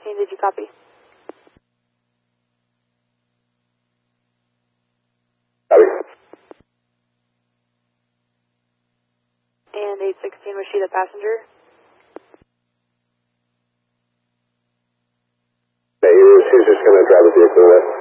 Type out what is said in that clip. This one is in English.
816, did you copy? Copy. And 816, was she the passenger? Yeah, she's just going to drive the vehicle with.